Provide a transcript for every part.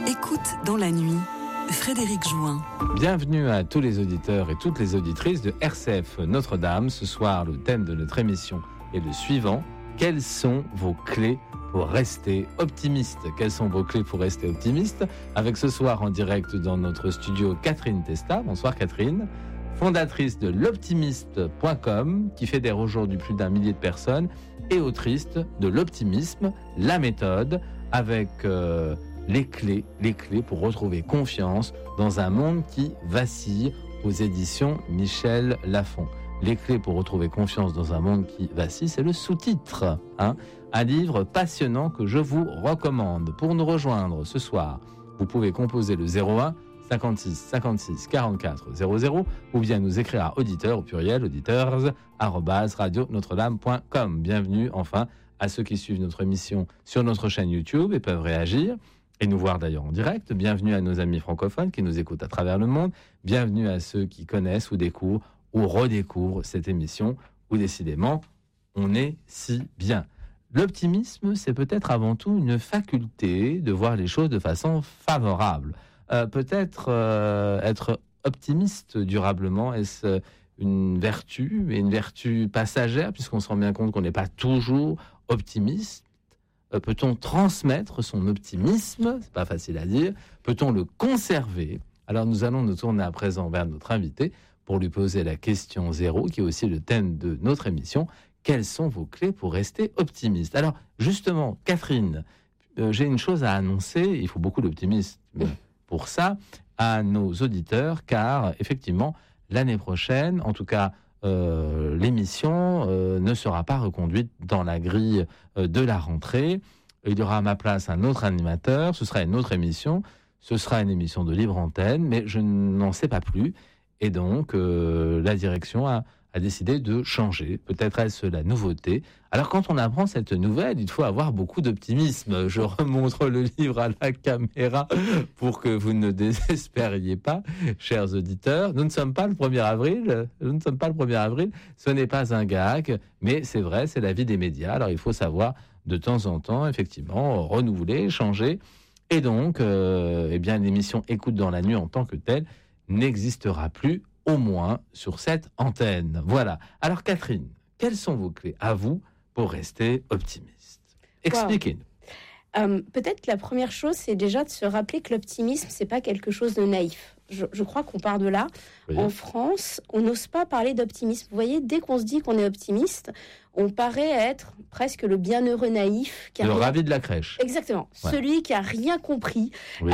Écoute dans la nuit, Frédéric Join. Bienvenue à tous les auditeurs et toutes les auditrices de RCF Notre-Dame. Ce soir, le thème de notre émission est le suivant. Quelles sont vos clés pour rester optimiste? Quelles sont vos clés pour rester optimiste? Avec ce soir en direct dans notre studio Catherine Testa. Bonsoir Catherine. Fondatrice de l'optimiste.com qui fédère aujourd'hui plus d'1 millier de personnes et autrice de l'optimisme, la méthode avec les clés pour retrouver confiance dans un monde qui vacille aux éditions Michel Lafon. Les clés pour retrouver confiance dans un monde qui vacille, c'est le sous-titre. Un livre passionnant que je vous recommande. Pour nous rejoindre ce soir, vous pouvez composer le 01 56 56 44 00 ou bien nous écrire à auditeur au pluriel auditeurs@radionotre-dame.com. Bienvenue enfin à ceux qui suivent notre émission sur notre chaîne YouTube et peuvent réagir et nous voir d'ailleurs en direct. Bienvenue à nos amis francophones qui nous écoutent à travers le monde. Bienvenue à ceux qui connaissent ou découvrent ou redécouvrent cette émission où décidément on est si bien. L'optimisme, c'est peut-être avant tout une faculté de voir les choses de façon favorable. Peut-être être optimiste durablement, est-ce une vertu, mais une vertu passagère, puisqu'on se rend bien compte qu'on n'est pas toujours optimiste. Peut-on transmettre son optimisme? C'est pas facile à dire. Peut-on le conserver? Alors nous allons nous tourner à présent vers notre invité pour lui poser la question 0, qui est aussi le thème de notre émission. Quelles sont vos clés pour rester optimiste? Alors justement, Catherine, j'ai une chose à annoncer. Il faut beaucoup d'optimisme pour ça à nos auditeurs, car effectivement, l'année prochaine, en tout cas, l'émission ne sera pas reconduite dans la grille de la rentrée. Il y aura à ma place un autre animateur, ce sera une autre émission, ce sera une émission de libre antenne, mais je n'en sais pas plus. Et donc, la direction a décidé de changer. Peut-être est-ce la nouveauté. Alors, quand on apprend cette nouvelle, il faut avoir beaucoup d'optimisme. Je remontre le livre à la caméra pour que vous ne désespériez pas, chers auditeurs. Nous ne sommes pas le 1er avril. Ce n'est pas un gag, mais c'est vrai, c'est la vie des médias. Alors, il faut savoir de temps en temps, effectivement, renouveler, changer. Et donc, l'émission Écoute dans la nuit en tant que telle n'existera plus, au moins sur cette antenne. Voilà. Alors Catherine, quelles sont vos clés à vous pour rester optimiste? Expliquez-nous. Peut-être la première chose, c'est déjà de se rappeler que l'optimisme, c'est pas quelque chose de naïf. Je crois qu'on part de là. Oui. En France, on n'ose pas parler d'optimisme. Vous voyez, dès qu'on se dit qu'on est optimiste, on paraît être presque le bienheureux naïf. Le ravi de la crèche. Exactement. Ouais. Celui qui a rien compris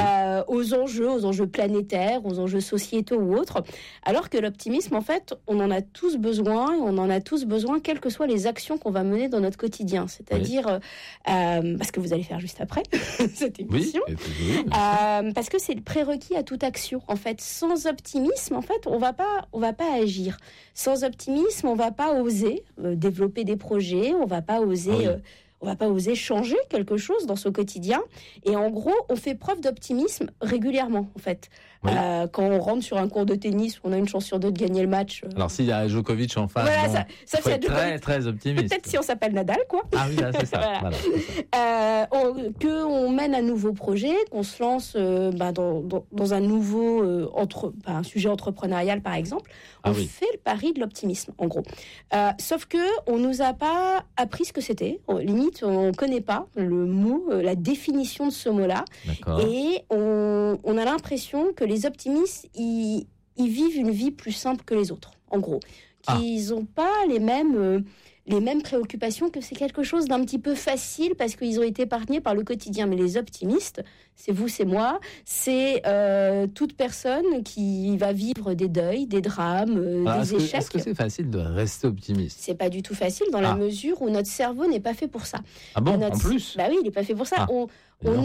aux enjeux planétaires, aux enjeux sociétaux ou autres. Alors que l'optimisme, en fait, on en a tous besoin, et on en a tous besoin, quelles que soient les actions qu'on va mener dans notre quotidien. C'est-à-dire, parce que vous allez faire juste après cette émission. Oui, parce que c'est le prérequis à toute action. En fait, sans optimisme, en fait, on va pas agir. Sans optimisme, on va pas oser développer des projets, on va pas oser changer quelque chose dans son quotidien. Et en gros, on fait preuve d'optimisme régulièrement, en fait. Oui. Quand on rentre sur un cours de tennis, on a une chance sur deux de gagner le match. Alors, s'il y a Djokovic en face, voilà, ça faut être très, très optimiste. Peut-être si on s'appelle Nadal, quoi. Ah oui, là, c'est ça. Voilà, c'est ça. Qu'on mène un nouveau projet, qu'on se lance dans un nouveau un sujet entrepreneurial, par exemple. On fait le pari de l'optimisme, en gros. Sauf que on nous a pas appris ce que c'était. Limite, on connaît pas le mot, la définition de ce mot-là. D'accord. Et on a l'impression que les optimistes, ils vivent une vie plus simple que les autres, en gros. Qu'ils n'ont pas les mêmes préoccupations, que c'est quelque chose d'un petit peu facile parce qu'ils ont été épargnés par le quotidien. Mais les optimistes, c'est vous, c'est moi, c'est toute personne qui va vivre des deuils, des drames, des échecs. Est-ce que c'est facile de rester optimiste? C'est pas du tout facile dans la mesure où notre cerveau n'est pas fait pour ça. Ah bon, en plus? Bah oui, il n'est pas fait pour ça. On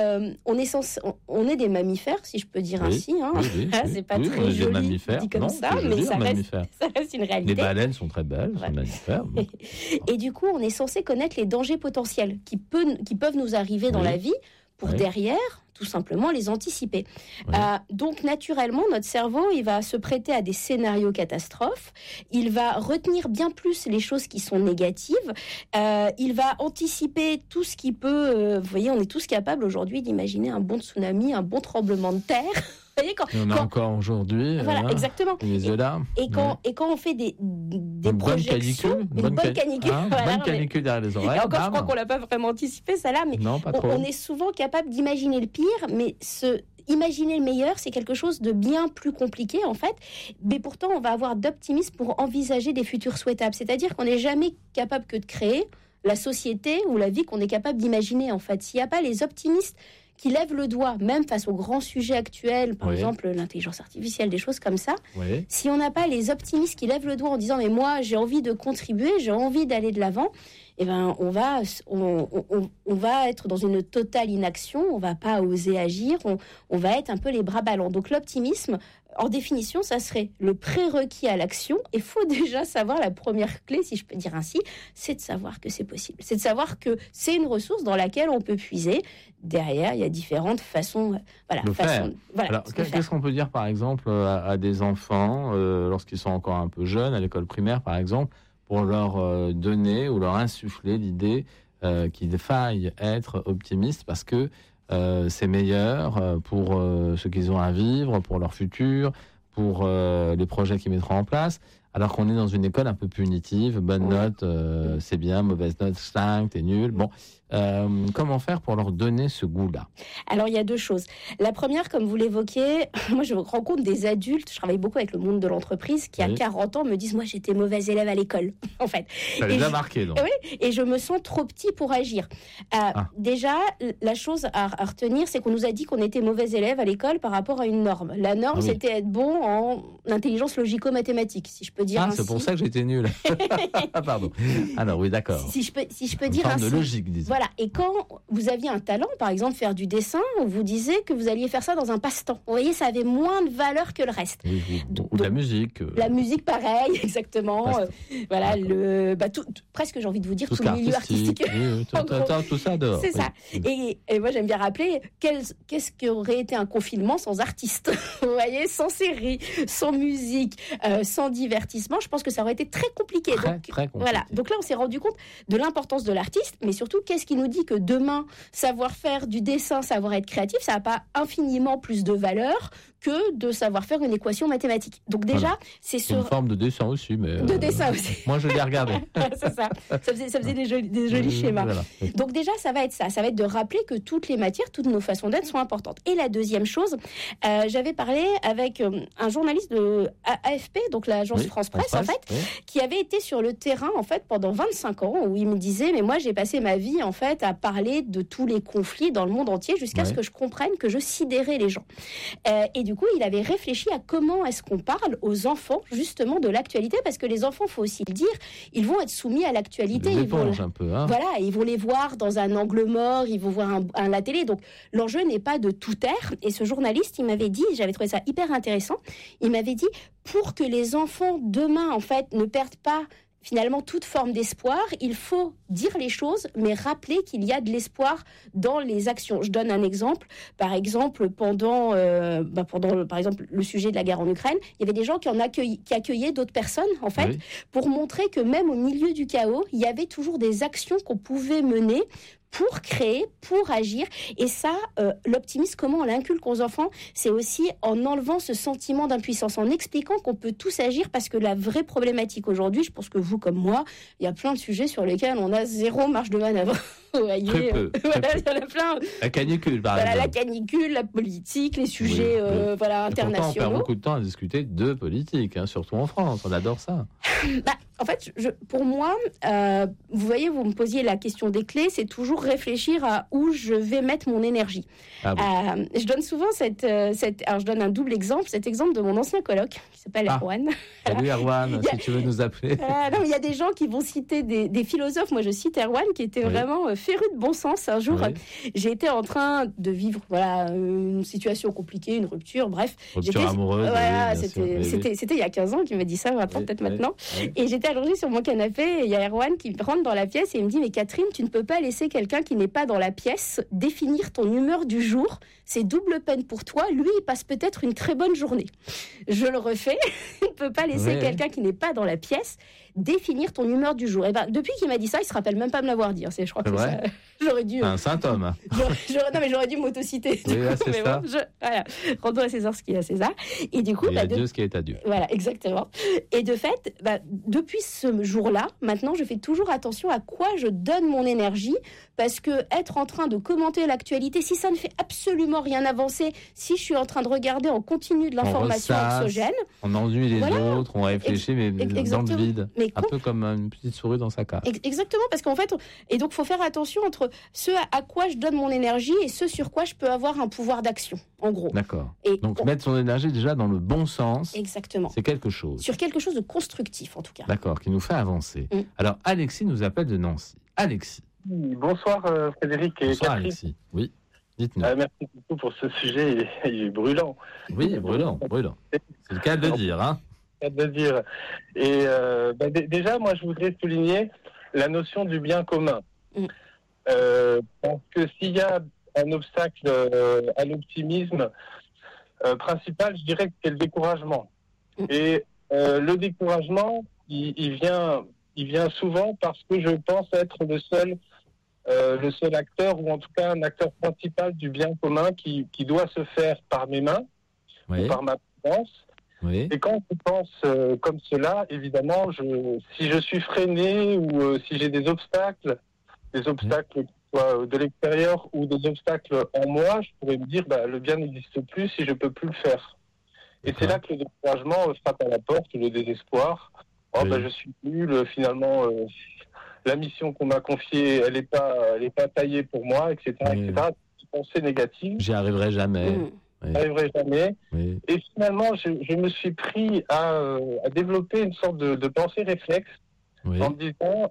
est des mammifères, si je peux dire ainsi. Hein. Oui, c'est pas très joli dit comme ça, mais ça reste une réalité. Les baleines sont très belles, sont mammifères. Bon. Et du coup, on est censé connaître les dangers potentiels qui peuvent nous arriver dans la vie pour derrière, tout simplement, les anticiper. Ouais. Donc, naturellement, notre cerveau, il va se prêter à des scénarios catastrophes. Il va retenir bien plus les choses qui sont négatives. Il va anticiper tout ce qui peut... vous voyez, on est tous capables aujourd'hui d'imaginer un bon tsunami, un bon tremblement de terre. Vous voyez, encore aujourd'hui. Voilà, exactement. Et quand on fait des projections... Une bonne canicule. Bonne canicule derrière les oreilles. Et encore, je crois qu'on ne l'a pas vraiment anticipé, ça là, mais non, pas trop. On est souvent capable d'imaginer le pire, mais imaginer le meilleur, c'est quelque chose de bien plus compliqué, en fait. Mais pourtant, on va avoir d'optimisme pour envisager des futurs souhaitables. C'est-à-dire qu'on n'est jamais capable que de créer la société ou la vie qu'on est capable d'imaginer, en fait. S'il n'y a pas les optimistes qui lèvent le doigt, même face aux grands sujets actuels, par exemple l'intelligence artificielle, des choses comme ça, si on n'a pas les optimistes qui lèvent le doigt en disant « mais moi, j'ai envie de contribuer, j'ai envie d'aller de l'avant », eh ben, on va être dans une totale inaction, on va pas oser agir, on va être un peu les bras ballants. Donc l'optimisme, en définition, ça serait le prérequis à l'action. Il faut déjà savoir, la première clé, si je peux dire ainsi, c'est de savoir que c'est possible. C'est de savoir que c'est une ressource dans laquelle on peut puiser. Derrière, il y a différentes façons. Faire. Alors, qu'est-ce qu'on peut dire, par exemple, à des enfants, lorsqu'ils sont encore un peu jeunes, à l'école primaire, par exemple, pour leur donner ou leur insuffler l'idée qu'il faille être optimiste parce que c'est meilleur pour ce qu'ils ont à vivre, pour leur futur, pour les projets qu'ils mettront en place, alors qu'on est dans une école un peu punitive, bonne note, c'est bien, mauvaise note, 5, t'es nul. Bon, comment faire pour leur donner ce goût-là ? Alors, il y a deux choses. La première, comme vous l'évoquiez, moi, je rencontre des adultes, je travaille beaucoup avec le monde de l'entreprise, qui à 40 ans me disent « moi, j'étais mauvaise élève à l'école », en fait. Ça les a marqués, donc. Oui, et je me sens trop petit pour agir. Déjà, la chose à retenir, c'est qu'on nous a dit qu'on était mauvais élève à l'école par rapport à une norme. La norme, c'était être bon en intelligence logico-mathématique, si je peux dire ainsi. C'est pour ça que j'étais nul. Pardon. Alors, oui, d'accord. Si je peux dire ainsi. Une forme de logique, disons. Voilà. Et quand vous aviez un talent, par exemple faire du dessin, on vous disait que vous alliez faire ça dans un passe-temps. Vous voyez, ça avait moins de valeur que le reste. Ou de la musique. La musique, pareil, exactement. Voilà, presque, j'ai envie de vous dire, tout le milieu artistique. Tout ça dehors. C'est ça. Et moi, j'aime bien rappeler, qu'est-ce qui aurait été un confinement sans artistes ? Vous voyez, sans séries, sans musique, sans divertissement, je pense que ça aurait été très compliqué. Très compliqué. Voilà. Donc là, on s'est rendu compte de l'importance de l'artiste, mais surtout, qu'est-ce qui nous dit que demain, savoir faire du dessin, savoir être créatif, ça n'a pas infiniment plus de valeur que de savoir faire une équation mathématique. Donc déjà, c'est une forme de dessin aussi, mais de dessin aussi. Moi, je l'ai regardé. C'est ça. Ça faisait des jolis schémas. Voilà. Donc déjà, ça va être ça. Ça va être de rappeler que toutes les matières, toutes nos façons d'être sont importantes. Et la deuxième chose, j'avais parlé avec un journaliste de AFP, donc l'agence France Presse, en fait, qui avait été sur le terrain, en fait, pendant 25 ans, où il me disait, mais moi, j'ai passé ma vie, en fait, à parler de tous les conflits dans le monde entier, jusqu'à ce que je comprenne que je sidérais les gens. Et du coup, il avait réfléchi à comment est-ce qu'on parle aux enfants, justement, de l'actualité, parce que les enfants, faut aussi le dire, ils vont être soumis à l'actualité. Ils vont un peu, hein. Voilà, ils vont les voir dans un angle mort, ils vont voir la télé. Donc, l'enjeu n'est pas de tout taire. Et ce journaliste, il m'avait dit, j'avais trouvé ça hyper intéressant, il m'avait dit, pour que les enfants, demain, en fait, ne perdent pas finalement toute forme d'espoir, il faut dire les choses, mais rappeler qu'il y a de l'espoir dans les actions. Je donne un exemple. Par exemple, pendant par exemple, le sujet de la guerre en Ukraine, il y avait des gens qui accueillaient d'autres personnes, en fait, pour montrer que même au milieu du chaos, il y avait toujours des actions qu'on pouvait mener pour créer, pour agir. Et ça, l'optimisme, comment on l'inculque aux enfants, c'est aussi en enlevant ce sentiment d'impuissance, en expliquant qu'on peut tous agir, parce que la vraie problématique aujourd'hui, je pense que vous comme moi, il y a plein de sujets sur lesquels on a zéro marge de manœuvre. Vous voyez, très peu. Il y en a plein. La canicule, par exemple. La canicule, la politique, les sujets internationaux. Pourtant, on perd beaucoup de temps à discuter de politique, hein, surtout en France. On adore ça. En fait, pour moi, vous voyez, vous me posiez la question des clés, c'est toujours réfléchir à où je vais mettre mon énergie. Je donne souvent alors je donne un double exemple, cet exemple de mon ancien coloc, qui s'appelle Erwan. Salut Erwan, si tu veux nous appeler. Non, il y a des gens qui vont citer des philosophes. Moi, je cite Erwan, qui était vraiment féru de bon sens. Un jour, j'ai été en train de vivre une situation compliquée, une rupture, bref. Rupture amoureuse. C'était il y a 15 ans qu'il m'a dit ça, maintenant, peut-être maintenant. Et j'étais j'étais allongée sur mon canapé et il y a Erwan qui rentre dans la pièce et il me dit « Mais Catherine, tu ne peux pas laisser quelqu'un qui n'est pas dans la pièce définir ton humeur du jour. C'est double peine pour toi. Lui, il passe peut-être une très bonne journée. » Je le refais. Il ne peut pas laisser quelqu'un qui n'est pas dans la pièce définir ton humeur du jour. Et ben, depuis qu'il m'a dit ça, il se rappelle même pas me l'avoir dit. Je crois que ça, j'aurais dû. Un symptôme. J'aurais dû m'autociter. Oui, là, c'est ça. Voilà. Rendons à César ce qui est à César. Et du coup, à Dieu ce qui est à Dieu. Voilà, exactement. Et de fait, depuis ce jour-là, maintenant, je fais toujours attention à quoi je donne mon énergie, parce que être en train de commenter l'actualité, si ça ne fait absolument rien avancer, si je suis en train de regarder en continu de l'information anxiogène, on ennuie les autres, on réfléchit, mais dans le vide. Un peu comme une petite souris dans sa cage. Exactement, parce qu'en fait, et donc il faut faire attention entre ce à quoi je donne mon énergie et ce sur quoi je peux avoir un pouvoir d'action, en gros. D'accord. Et donc mettre son énergie déjà dans le bon sens. Exactement. C'est quelque chose. Sur quelque chose de constructif, en tout cas. D'accord, qui nous fait avancer. Alors, Alexis nous appelle de Nancy. Alexis. Bonsoir Frédéric et Bonsoir, Catherine. Alexis. Oui, dites-nous. Merci beaucoup pour ce sujet, il est brûlant. Oui, brûlant. C'est le cas de le dire, hein. Et déjà, moi, je voudrais souligner la notion du bien commun. Parce que s'il y a un obstacle à l'optimisme principal, je dirais que c'est le découragement. Et le découragement, il vient souvent parce que je pense être le seul acteur, ou en tout cas un acteur principal du bien commun qui doit se faire par mes mains, ou par ma présence. Oui. Et quand je pense comme cela, évidemment, si je suis freiné ou si j'ai des obstacles qui soient de l'extérieur ou des obstacles en moi, je pourrais me dire le bien n'existe plus si je ne peux plus le faire. Et c'est là que le découragement frappe à la porte, le désespoir. Je suis nul, finalement, la mission qu'on m'a confiée, elle n'est pas taillée pour moi, etc. etc. Des pensées négatives. J'y arriverai jamais. n'arriverai jamais. Oui. Et finalement, je me suis pris à développer une sorte de pensée réflexe en me disant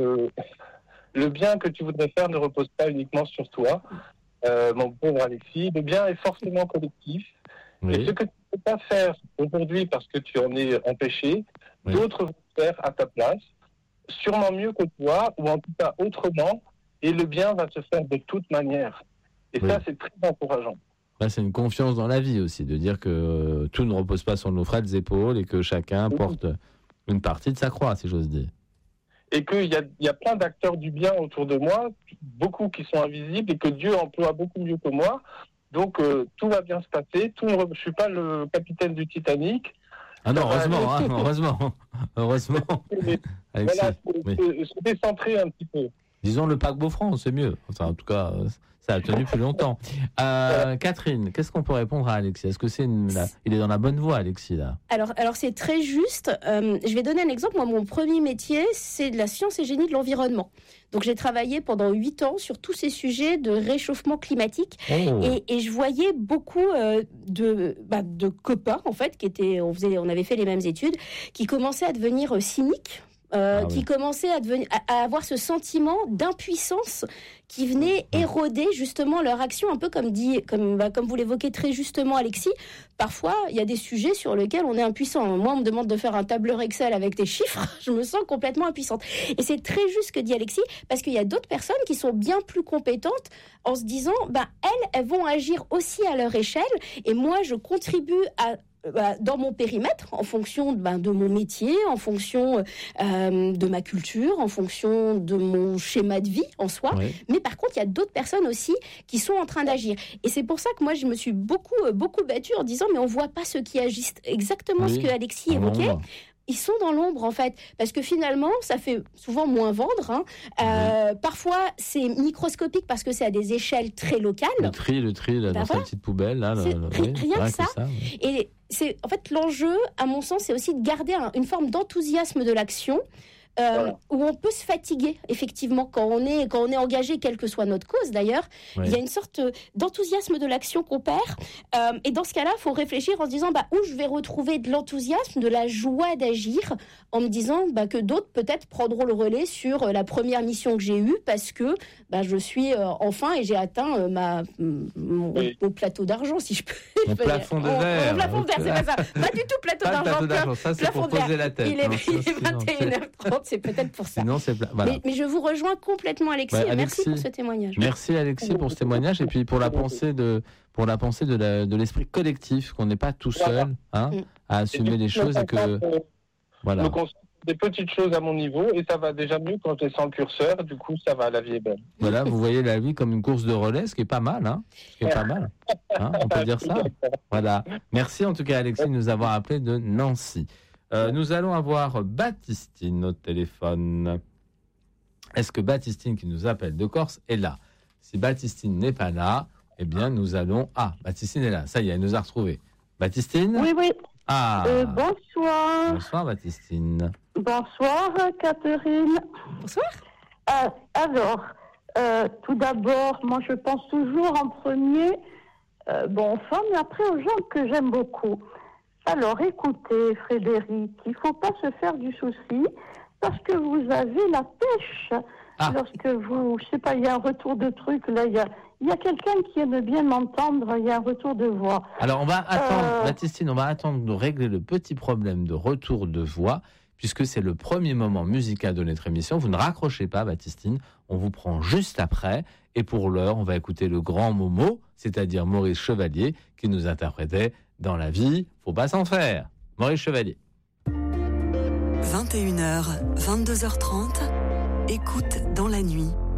le bien que tu voudrais faire ne repose pas uniquement sur toi, mon pauvre Alexis. Le bien est forcément collectif. Et ce que tu ne peux pas faire aujourd'hui parce que tu en es empêché, d'autres vont faire à ta place, sûrement mieux que toi, ou en tout cas autrement, et le bien va se faire de toute manière. Et ça, c'est très encourageant. Là, c'est une confiance dans la vie aussi, de dire que tout ne repose pas sur nos frêles épaules et que chacun porte une partie de sa croix, si j'ose dire. Et qu'il y a plein d'acteurs du bien autour de moi, beaucoup qui sont invisibles, et que Dieu emploie beaucoup mieux que moi. Donc, tout va bien se passer. Je ne suis pas le capitaine du Titanic. Ah non, heureusement. Voilà, se décentrer un petit peu. Disons le paquebot France, c'est mieux. Enfin, en tout cas, ça a tenu plus longtemps. Catherine, qu'est-ce qu'on peut répondre à Alexis ? Est-ce que il est dans la bonne voie, Alexis, là ? Alors c'est très juste. Je vais donner un exemple. Moi, mon premier métier, c'est de la science et génie de l'environnement. Donc, j'ai travaillé pendant 8 ans sur tous ces sujets de réchauffement climatique. Et je voyais beaucoup de copains, en fait, on avait fait les mêmes études, qui commençaient à devenir cyniques. Qui commençait à avoir ce sentiment d'impuissance qui venait éroder justement leur action, un peu comme vous l'évoquez très justement, Alexis. Parfois, il y a des sujets sur lesquels on est impuissant. Moi, on me demande de faire un tableur Excel avec des chiffres, je me sens complètement impuissante. Et c'est très juste ce que dit Alexis, parce qu'il y a d'autres personnes qui sont bien plus compétentes en se disant, elles vont agir aussi à leur échelle, et moi, je contribue dans mon périmètre, en fonction de mon métier, en fonction de ma culture, en fonction de mon schéma de vie en soi. Mais par contre, il y a d'autres personnes aussi qui sont en train d'agir. Et c'est pour ça que moi, je me suis beaucoup battue en disant, mais on ne voit pas ceux qui agissent. Exactement ce que Alexis évoquait. Ils sont dans l'ombre, en fait, parce que finalement, ça fait souvent moins vendre. Parfois, c'est microscopique parce que c'est à des échelles très locales. Le tri là, dans cette petite poubelle. Là, rien que ça. Et c'est, en fait, l'enjeu, à mon sens, c'est aussi de garder une forme d'enthousiasme de l'action, où on peut se fatiguer, effectivement, quand on est engagé, quelle que soit notre cause d'ailleurs. Oui. Il y a une sorte d'enthousiasme de l'action qu'on perd. Et dans ce cas-là, il faut réfléchir en se disant où je vais retrouver de l'enthousiasme, de la joie d'agir, en me disant que d'autres peut-être prendront le relais sur la première mission que j'ai eue parce que je suis enfin et j'ai atteint mon plateau d'argent, si je peux. Mon plafond de verre. Mon plafond de verre, c'est pas ça. Pas du tout plateau d'argent. Ça, c'est pour poser la tête. Il est 21h30, c'est peut-être pour ça. Sinon, voilà. Mais je vous rejoins complètement, Alexis. Et merci pour ce témoignage. Merci, Alexis, pour ce témoignage et puis pour la pensée de l'esprit collectif, qu'on n'est pas tout seul à assumer les choses et que voilà. Des petites choses à mon niveau et ça va déjà mieux quand je sens le curseur. Du coup, ça va, la vie est belle. Voilà, vous voyez la vie comme une course de relais, ce qui est pas mal, on peut dire ça. Voilà. Merci en tout cas, Alexis, de nous avoir appelé de Nancy. Nous allons avoir Baptistine au téléphone. Est-ce que Baptistine, qui nous appelle de Corse, est là? Si Baptistine n'est pas là, eh bien, nous allons... Ah, Baptistine est là. Ça y est, elle nous a retrouvés. Baptistine? Oui. Ah. Bonsoir. Bonsoir, Baptistine. Bonsoir, Catherine. Bonsoir. Alors, tout d'abord, moi, je pense toujours en premier aux femmes, mais après aux gens que j'aime beaucoup. Alors, écoutez, Frédéric, il ne faut pas se faire du souci parce que vous avez la pêche. Lorsque vous, je sais pas, il y a un retour de truc, là, il y a quelqu'un qui aime bien m'entendre, il y a un retour de voix. Alors, on va attendre, Baptistine, on va attendre de régler le petit problème de retour de voix, puisque c'est le premier moment musical de notre émission. Vous ne raccrochez pas, Baptistine, on vous prend juste après. Et pour l'heure, on va écouter le grand Momo, c'est-à-dire Maurice Chevalier, qui nous interprétait Dans la vie, faut pas s'en faire. Maurice Chevalier. 21h, 22h30, écoute dans la nuit.